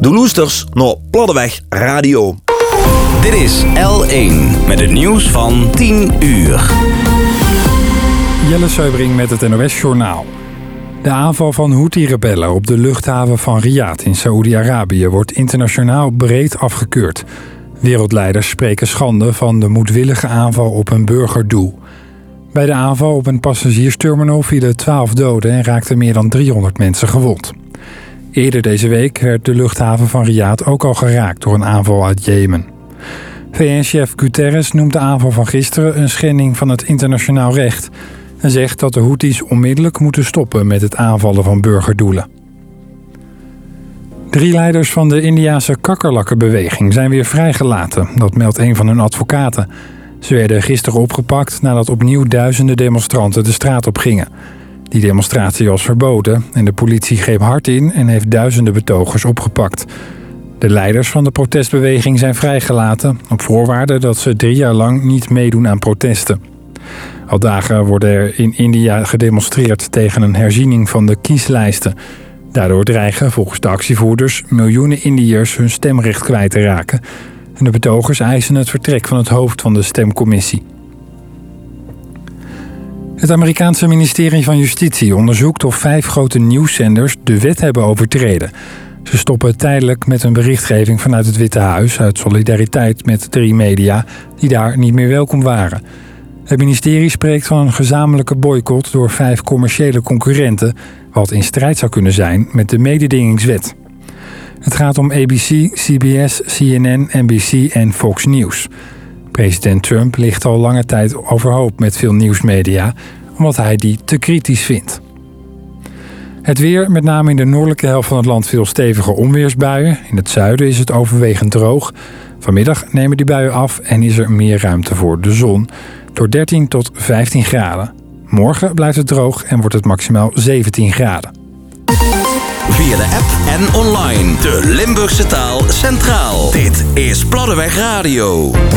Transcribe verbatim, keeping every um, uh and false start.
De loesters naar Platteweg Radio. Dit is L één met het nieuws van tien uur. Jelle Seubring met het N O S-journaal. De aanval van Houthi-rebellen op de luchthaven van Riyadh in Saoedi-Arabië wordt internationaal breed afgekeurd. Wereldleiders spreken schande van de moedwillige aanval op een burgerdoel. Bij de aanval op een passagiersterminal vielen twaalf doden en raakten meer dan driehonderd mensen gewond. Eerder deze week werd de luchthaven van Riyadh ook al geraakt door een aanval uit Jemen. V N-chef Guterres noemt de aanval van gisteren een schending van het internationaal recht en zegt dat de Houthis onmiddellijk moeten stoppen met het aanvallen van burgerdoelen. Drie leiders van de Indiase kakkerlakkenbeweging zijn weer vrijgelaten, dat meldt een van hun advocaten. Ze werden gisteren opgepakt nadat opnieuw duizenden demonstranten de straat op gingen. Die demonstratie was verboden en de politie greep hard in en heeft duizenden betogers opgepakt. De leiders van de protestbeweging zijn vrijgelaten op voorwaarde dat ze drie jaar lang niet meedoen aan protesten. Al dagen worden er in India gedemonstreerd tegen een herziening van de kieslijsten. Daardoor dreigen volgens de actievoerders miljoenen Indiërs hun stemrecht kwijt te raken. En de betogers eisen het vertrek van het hoofd van de stemcommissie. Het Amerikaanse ministerie van Justitie onderzoekt of vijf grote nieuwszenders de wet hebben overtreden. Ze stoppen tijdelijk met hun berichtgeving vanuit het Witte Huis uit solidariteit met drie media die daar niet meer welkom waren. Het ministerie spreekt van een gezamenlijke boycott door vijf commerciële concurrenten, wat in strijd zou kunnen zijn met de mededingingswet. Het gaat om A B C, C B S, C N N, N B C en Fox News. President Trump ligt al lange tijd overhoop met veel nieuwsmedia, omdat hij die te kritisch vindt. Het weer, met name in de noordelijke helft van het land veel stevige onweersbuien. In het zuiden is het overwegend droog. Vanmiddag nemen die buien af en is er meer ruimte voor de zon. Door dertien tot vijftien graden. Morgen blijft het droog en wordt het maximaal zeventien graden. Via de app en online. De Limburgse taal centraal. Dit is Platteweg Radio.